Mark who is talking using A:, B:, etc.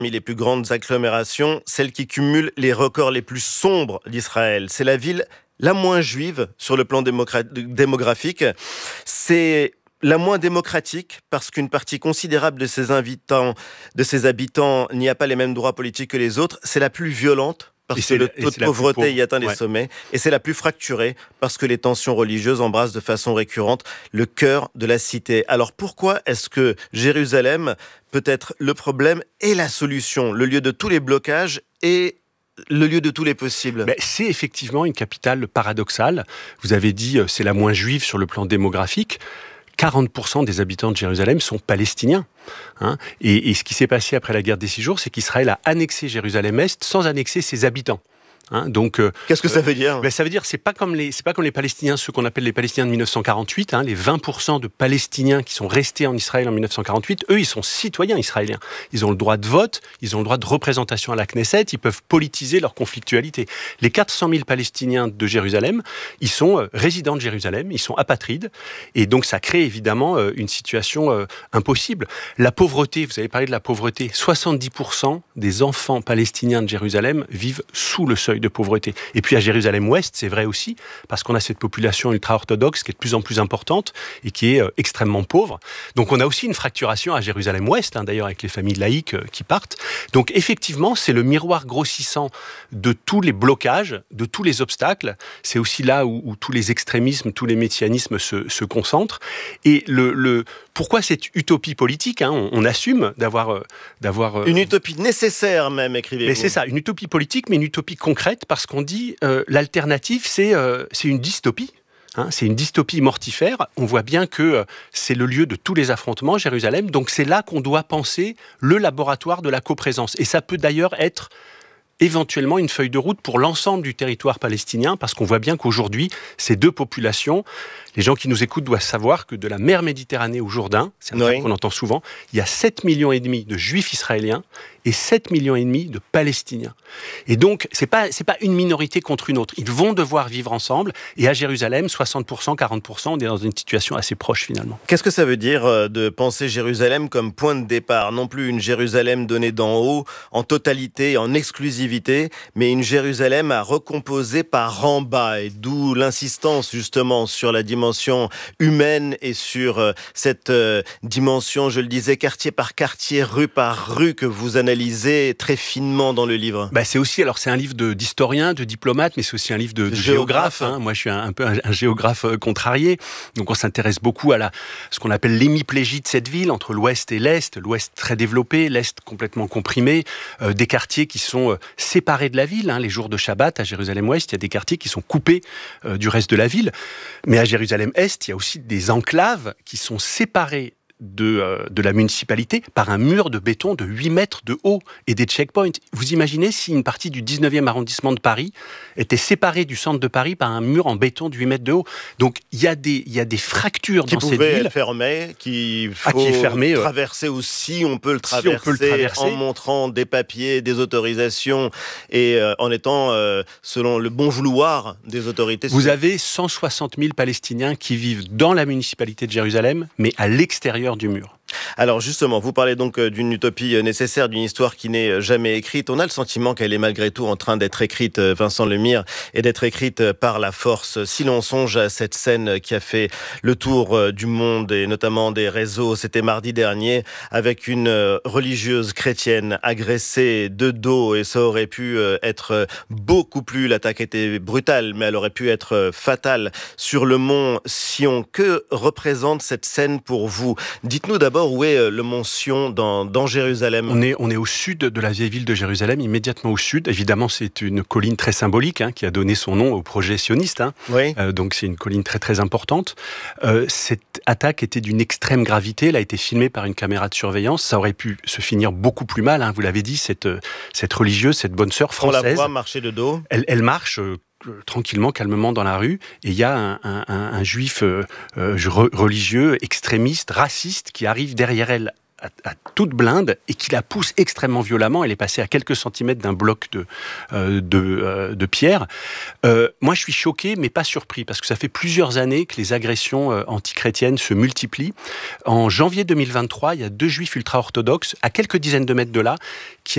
A: Parmi les plus grandes agglomérations, celle qui cumule les records les plus sombres d'Israël. C'est la ville la moins juive sur le plan démographique. C'est la moins démocratique parce qu'une partie considérable de ses habitants n'y a pas les mêmes droits politiques que les autres. C'est la plus violente parce que le taux de pauvreté y atteint les sommets. Et c'est la plus fracturée parce que les tensions religieuses embrassent de façon récurrente le cœur de la cité. Alors pourquoi est-ce que Jérusalem peut être le problème et la solution, le lieu de tous les blocages et le lieu de tous les possibles?
B: C'est effectivement une capitale paradoxale. Vous avez dit, c'est la moins juive sur le plan démographique. 40% des habitants de Jérusalem sont palestiniens. Et ce qui s'est passé après la guerre des 6 jours, c'est qu'Israël a annexé Jérusalem-Est sans annexer ses habitants. Donc,
A: qu'est-ce que ça veut dire ?
B: Ça veut dire c'est pas comme les Palestiniens, ceux qu'on appelle les Palestiniens de 1948, les 20% de Palestiniens qui sont restés en Israël en 1948, eux ils sont citoyens israéliens. Ils ont le droit de vote, ils ont le droit de représentation à la Knesset, ils peuvent politiser leur conflictualité. Les 400 000 Palestiniens de Jérusalem, ils sont résidents de Jérusalem, ils sont apatrides, et donc ça crée évidemment une situation impossible. La pauvreté, vous avez parlé de la pauvreté, 70% des enfants palestiniens de Jérusalem vivent sous le seuil de pauvreté. Et puis à Jérusalem-Ouest, c'est vrai aussi, parce qu'on a cette population ultra-orthodoxe qui est de plus en plus importante et qui est extrêmement pauvre. Donc on a aussi une fracturation à Jérusalem-Ouest, d'ailleurs avec les familles laïques qui partent. Donc effectivement, c'est le miroir grossissant de tous les blocages, de tous les obstacles. C'est aussi là où tous les extrémismes, tous les messianismes se concentrent. Et pourquoi cette utopie politique, on assume d'avoir
A: une utopie nécessaire même, écrivez-vous.
B: Mais c'est ça, une utopie politique, mais une utopie concrète, parce qu'on dit l'alternative, c'est une dystopie. C'est une dystopie mortifère. On voit bien que c'est le lieu de tous les affrontements, Jérusalem. Donc c'est là qu'on doit penser le laboratoire de la coprésence. Et ça peut d'ailleurs être éventuellement une feuille de route pour l'ensemble du territoire palestinien, parce qu'on voit bien qu'aujourd'hui, ces deux populations, les gens qui nous écoutent doivent savoir que de la mer Méditerranée au Jourdain, c'est un terme qu'on entend souvent, il y a 7,5 millions de juifs israéliens et 7,5 millions de Palestiniens. Et donc, c'est pas une minorité contre une autre. Ils vont devoir vivre ensemble. Et à Jérusalem, 60%, 40%, on est dans une situation assez proche finalement.
A: Qu'est-ce que ça veut dire de penser Jérusalem comme point de départ ? Non plus une Jérusalem donnée d'en haut, en totalité, en exclusivité, mais une Jérusalem à recomposer par en bas. Et d'où l'insistance justement sur la dimension humaine et sur cette dimension, je le disais, quartier par quartier, rue par rue, que vous analysez très finement dans le livre.
B: C'est un livre d'historien, de diplomate, mais c'est aussi un livre de géographe. Moi, je suis un peu un géographe contrarié. Donc, on s'intéresse beaucoup à ce qu'on appelle l'hémiplégie de cette ville, entre l'ouest et l'est. L'ouest très développé, l'est complètement comprimé. Des quartiers qui sont séparés de la ville. Les jours de Shabbat, à Jérusalem-Ouest, il y a des quartiers qui sont coupés du reste de la ville. Mais à Jérusalem-Est, il y a aussi des enclaves qui sont séparées de la municipalité par un mur de béton de 8 mètres de haut et des checkpoints. Vous imaginez si une partie du 19e arrondissement de Paris était séparée du centre de Paris par un mur en béton de 8 mètres de haut. Donc il y a des fractures dans cette ville. Qui
A: pouvait être fermé, qui est fermé, traverser aussi, on peut le traverser en montrant des papiers, des autorisations et en étant selon le bon vouloir des autorités.
B: Vous avez 160 000 Palestiniens qui vivent dans la municipalité de Jérusalem, mais à l'extérieur du mur.
A: Alors justement, vous parlez donc d'une utopie nécessaire, d'une histoire qui n'est jamais écrite. On a le sentiment qu'elle est malgré tout en train d'être écrite, Vincent Lemire, et d'être écrite par la force. Si l'on songe à cette scène qui a fait le tour du monde et notamment des réseaux, c'était mardi dernier, avec une religieuse chrétienne agressée de dos, et ça aurait pu être beaucoup plus, l'attaque était brutale, mais elle aurait pu être fatale, sur le mont Sion. Que représente cette scène pour vous ? Dites-nous d'abord où est le mont Sion dans Jérusalem.
B: On est au sud de la vieille ville de Jérusalem, immédiatement au sud. Évidemment, c'est une colline très symbolique qui a donné son nom au projet sioniste.
A: Oui.
B: Donc c'est une colline très très importante. Cette attaque était d'une extrême gravité. Elle a été filmée par une caméra de surveillance. Ça aurait pu se finir beaucoup plus mal. Vous l'avez dit, cette religieuse, cette bonne sœur française.
A: On la voit marcher de dos.
B: Elle marche tranquillement, calmement dans la rue, et il y a un juif religieux, extrémiste, raciste, qui arrive derrière elle à toute blinde et qui la pousse extrêmement violemment. Elle est passée à quelques centimètres d'un bloc de pierre. Moi, je suis choqué, mais pas surpris, parce que ça fait plusieurs années que les agressions antichrétiennes se multiplient. En janvier 2023, il y a 2 juifs ultra-orthodoxes, à quelques dizaines de mètres de là, qui